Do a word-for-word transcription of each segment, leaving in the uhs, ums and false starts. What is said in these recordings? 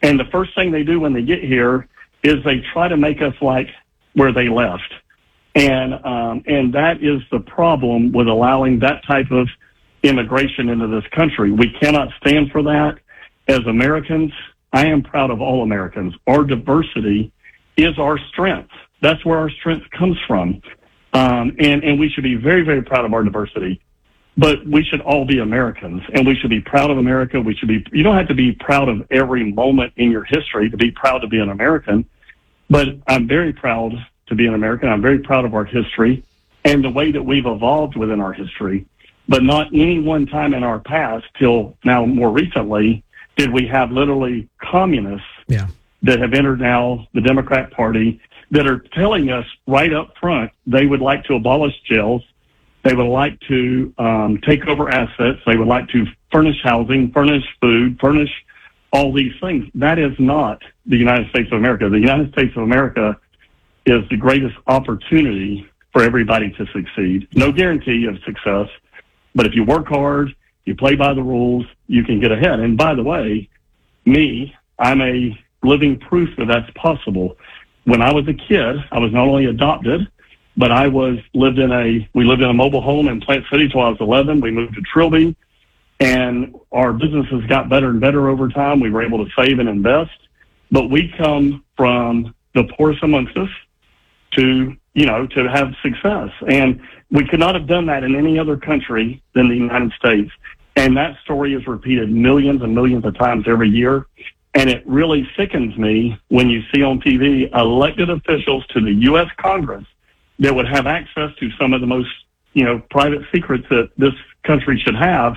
And the first thing they do when they get here is they try to make us like where they left. And um, and that is the problem with allowing that type of immigration into this country. We cannot stand for that. As Americans, I am proud of all Americans. Our diversity is our strength. That's where our strength comes from. Um, and, and we should be very, very proud of our diversity. But we should all be Americans, and we should be proud of America. We should be, you don't have to be proud of every moment in your history to be proud to be an American. But I'm very proud to be an American. I'm very proud of our history and the way that we've evolved within our history. But not any one time in our past till now more recently did we have literally communists yeah. that have entered now the Democrat Party that are telling us right up front they would like to abolish jails. They would like to um, take over assets. They would like to furnish housing, furnish food, furnish all these things. That is not the United States of America. The United States of America is the greatest opportunity for everybody to succeed. No guarantee of success, but if you work hard, you play by the rules, you can get ahead. And by the way, me, I'm a living proof that that's possible. When I was a kid, I was not only adopted, but I was lived in a, we lived in a mobile home in Plant City till I was eleven. We moved to Trilby, and our businesses got better and better over time. We were able to save and invest, but we come from the poorest amongst us to, you know, to have success. And we could not have done that in any other country than the United States. And that story is repeated millions and millions of times every year. And it really sickens me when you see on T V elected officials to the U S Congress that would have access to some of the most, you know, private secrets that this country should have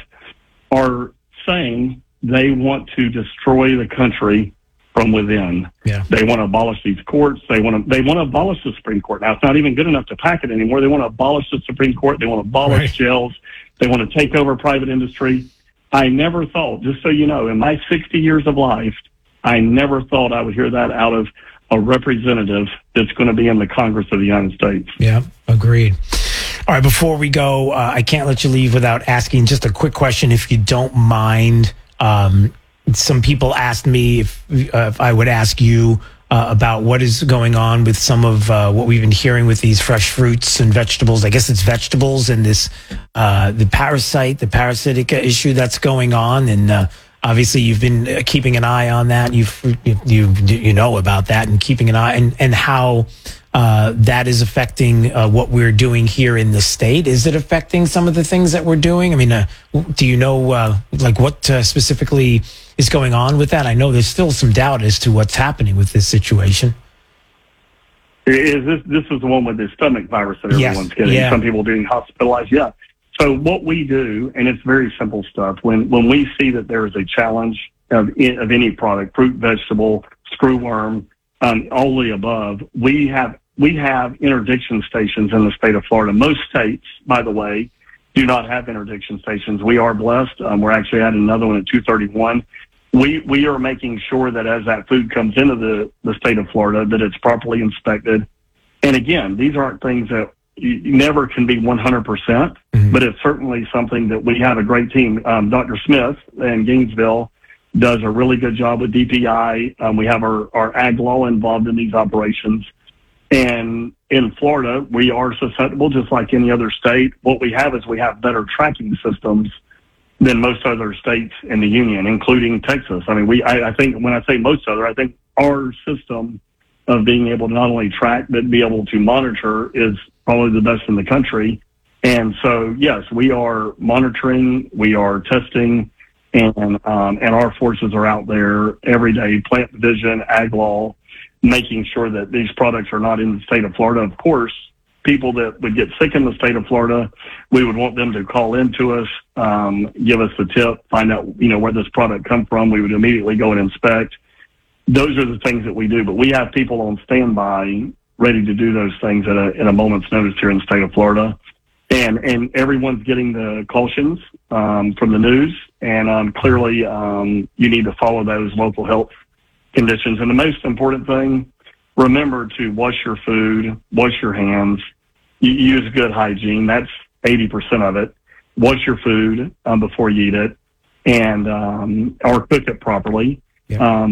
are saying they want to destroy the country from within. Yeah. They want to abolish these courts. They want to, they want to abolish the Supreme Court. Now, it's not even good enough to pack it anymore. They want to abolish the Supreme Court. They want to abolish Right. jails. They want to take over private industry. I never thought, just so you know, in my sixty years of life, I never thought I would hear that out of a representative that's going to be in the Congress of the United States. Yeah, agreed. All right, before we go, uh, I can't let you leave without asking just a quick question, if you don't mind. Um, some people asked me if, uh, if I would ask you uh, about what is going on with some of uh, what we've been hearing with these fresh fruits and vegetables. I guess it's vegetables and this uh, the parasite, the parasitic issue that's going on, and uh, obviously you've been keeping an eye on that. You've you you know about that and keeping an eye and and how uh, that is affecting uh, what we're doing here in the state. Is it affecting some of the things that we're doing? I mean, uh, do you know uh, like what uh, specifically is going on with that? I know there's still some doubt as to what's happening with this situation. Is this this is the one with the stomach virus that everyone's Yes. getting? Yeah. Some people being hospitalized. Yeah. So what we do, and it's very simple stuff. When when we see that there is a challenge of of any product, fruit, vegetable, screwworm, um, all the above, we have we have interdiction stations in the state of Florida. Most states, by the way, do not have interdiction stations. We are blessed. Um, we're actually adding another one at two thirty-one. We we are making sure that as that food comes into the, the state of Florida, that it's properly inspected. And again, these aren't things that you never can be one hundred percent, mm-hmm. but it's certainly something that we have a great team. Um, Doctor Smith in Gainesville does a really good job with D P I. Um, we have our, our ag law involved in these operations. And in Florida, we are susceptible just like any other state. What we have is we have better tracking systems than most other states in the union, including Texas. I mean, we, I, I think when I say most other, I think our system of being able to not only track, but be able to monitor is probably the best in the country. And so, yes, we are monitoring, we are testing, and, um, and our forces are out there every day, plant division, ag law, making sure that these products are not in the state of Florida. Of course, people that would get sick in the state of Florida, we would want them to call in to us, um, give us the tip, find out, you know, where this product come from. We would immediately go and inspect. Those are the things that we do, but we have people on standby ready to do those things at a, at a moment's notice here in the state of Florida. And, and everyone's getting the cautions, um, from the news. And, um, clearly, um, you need to follow those local health conditions. And the most important thing, remember to wash your food, wash your hands, you use good hygiene. That's eighty percent of it. Wash your food um, before you eat it, and um, or cook it properly. Yep. Um,